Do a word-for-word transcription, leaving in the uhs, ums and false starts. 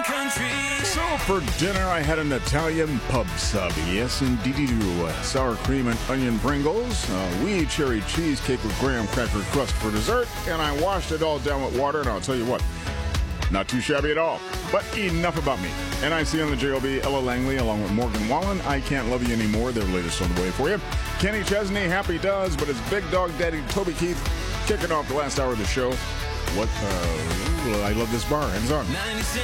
So for dinner, I had an Italian pub sub. Yes, indeed. Sour cream and onion Pringles, a wee cherry cheesecake with graham cracker crust for dessert, and I washed it all down with water, and I'll tell you what, not too shabby at all. But enough about me. N I C on the J O B, Ella Langley, along with Morgan Wallen. I Can't Love You Anymore, their latest on the way for you. Kenny Chesney, Happy Does, but his big dog daddy, Toby Keith, kicking off the last hour of the show. What, uh, I love this bar. Hands on.